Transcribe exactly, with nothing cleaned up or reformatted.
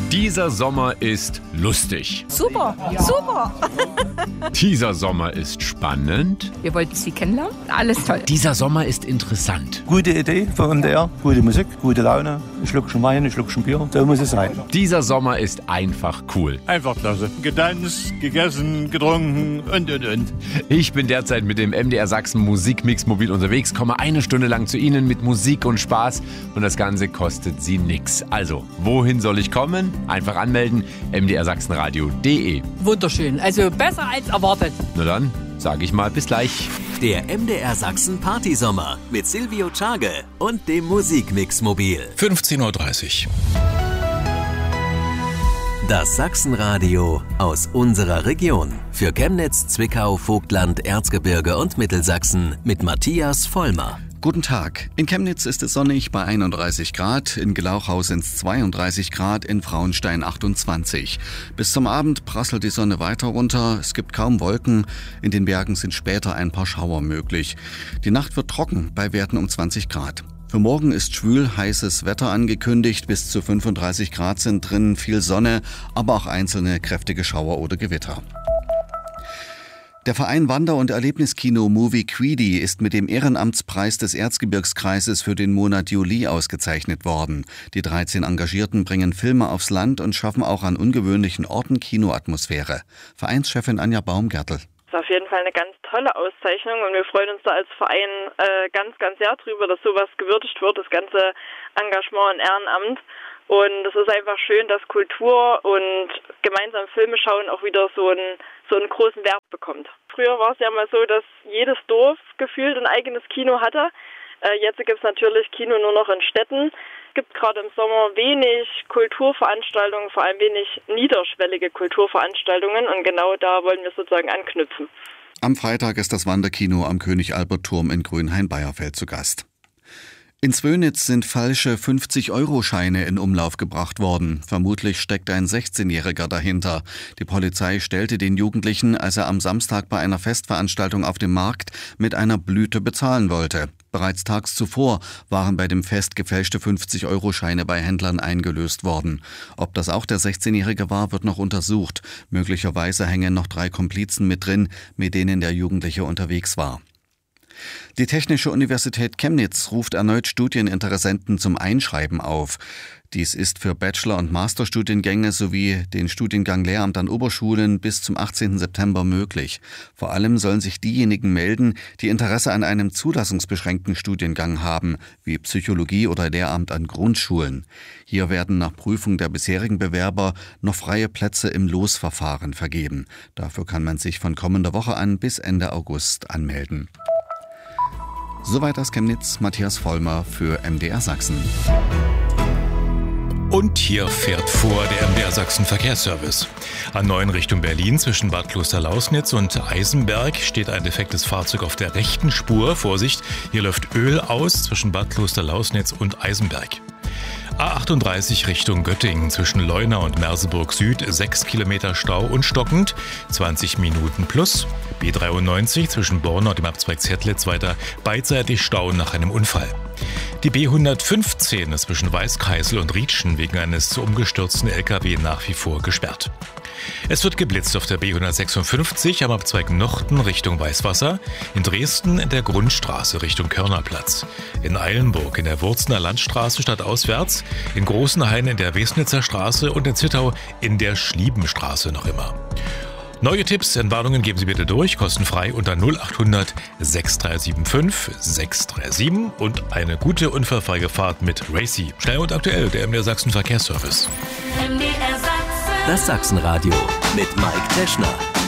Dieser Sommer ist lustig. Super, ja. super. Dieser Sommer ist spannend. Wir wollten Sie kennenlernen. Alles toll. Dieser Sommer ist interessant. Gute Idee von M D R, gute Musik, gute Laune. Ein Schluckchen Wein, ein Schluckchen Bier. So muss es sein. Dieser Sommer ist einfach cool. Einfach klasse. Getanzt, gegessen, getrunken und, und, und. Ich bin derzeit mit dem M D R Sachsen Musikmix mobil unterwegs, komme eine Stunde lang zu Ihnen mit Musik und Spaß und das Ganze kostet Sie nix. Also, wohin soll ich kommen? Einfach anmelden, m d r sachsenradio punkt d e. Wunderschön, also besser als erwartet. Na dann, sage ich mal bis gleich. Der M D R Sachsen Partysommer mit Silvio Czage und dem Musikmix Mobil. fünfzehn Uhr dreißig. Das Sachsenradio aus unserer Region. Für Chemnitz, Zwickau, Vogtland, Erzgebirge und Mittelsachsen mit Matthias Vollmer. Guten Tag. In Chemnitz ist es sonnig bei einunddreißig Grad, in Gelauchau sind es zweiunddreißig Grad, in Frauenstein achtundzwanzig. Bis zum Abend prasselt die Sonne weiter runter, es gibt kaum Wolken, in den Bergen sind später ein paar Schauer möglich. Die Nacht wird trocken bei Werten um zwanzig Grad. Für morgen ist schwül heißes Wetter angekündigt, bis zu fünfunddreißig Grad sind drin, viel Sonne, aber auch einzelne kräftige Schauer oder Gewitter. Der Verein Wander- und Erlebniskino Movie Queedy ist mit dem Ehrenamtspreis des Erzgebirgskreises für den Monat Juli ausgezeichnet worden. Die dreizehn Engagierten bringen Filme aufs Land und schaffen auch an ungewöhnlichen Orten Kinoatmosphäre. Vereinschefin Anja Baumgärtel. Das ist auf jeden Fall eine ganz tolle Auszeichnung und wir freuen uns da als Verein äh, ganz, ganz sehr drüber, dass sowas gewürdigt wird, das ganze Engagement und Ehrenamt. Und es ist einfach schön, dass Kultur und gemeinsam Filme schauen auch wieder so einen, so einen großen Wert bekommt. Früher war es ja mal so, dass jedes Dorf gefühlt ein eigenes Kino hatte. Äh, jetzt gibt es natürlich Kino nur noch in Städten. Es gibt gerade im Sommer wenig Kulturveranstaltungen, vor allem wenig niederschwellige Kulturveranstaltungen. Und genau da wollen wir sozusagen anknüpfen. Am Freitag ist das Wanderkino am König-Albert-Turm in Grünhain-Beierfeld zu Gast. In Zwönitz sind falsche fünfzig-Euro-Scheine in Umlauf gebracht worden. Vermutlich steckt ein sechzehnjähriger dahinter. Die Polizei stellte den Jugendlichen, als er am Samstag bei einer Festveranstaltung auf dem Markt mit einer Blüte bezahlen wollte. Bereits tags zuvor waren bei dem Fest gefälschte fünfzig-Euro-Scheine bei Händlern eingelöst worden. Ob das auch der sechzehnjährige war, wird noch untersucht. Möglicherweise hängen noch drei Komplizen mit drin, mit denen der Jugendliche unterwegs war. Die Technische Universität Chemnitz ruft erneut Studieninteressenten zum Einschreiben auf. Dies ist für Bachelor- und Masterstudiengänge sowie den Studiengang Lehramt an Oberschulen bis zum achtzehnten September möglich. Vor allem sollen sich diejenigen melden, die Interesse an einem zulassungsbeschränkten Studiengang haben, wie Psychologie oder Lehramt an Grundschulen. Hier werden nach Prüfung der bisherigen Bewerber noch freie Plätze im Losverfahren vergeben. Dafür kann man sich von kommender Woche an bis Ende August anmelden. Soweit aus Chemnitz, Matthias Vollmer für M D R Sachsen. Und hier fährt vor der M D R Sachsen Verkehrsservice. A neun Richtung Berlin zwischen Bad Klosterlausnitz und Eisenberg steht ein defektes Fahrzeug auf der rechten Spur. Vorsicht, hier läuft Öl aus zwischen Bad Klosterlausnitz und Eisenberg. A achtunddreißig Richtung Göttingen zwischen Leuna und Merseburg Süd, sechs Kilometer Stau und stockend, zwanzig Minuten plus. B dreiundneunzig zwischen Borna und dem Abzweig Zedlitz weiter beidseitig Stau nach einem Unfall. Die B hundertfünfzehn ist zwischen Weißkreisel und Rietschen wegen eines umgestürzten L K W nach wie vor gesperrt. Es wird geblitzt auf der B hundertsechsundfünfzig am Abzweig Norden Richtung Weißwasser, in Dresden in der Grundstraße Richtung Körnerplatz, in Eilenburg in der Wurzener Landstraße stadtauswärts, in Großenhain in der Wesnitzer Straße und in Zittau in der Schliebenstraße noch immer. Neue Tipps, Entwarnungen geben Sie bitte durch, kostenfrei unter null achthundert sechs drei sieben fünf sechs drei sieben und eine gute unfallfreie Fahrt mit Racy. Schnell und aktuell, der M D R Sachsen Verkehrsservice. Das Sachsenradio mit Mike Teschner.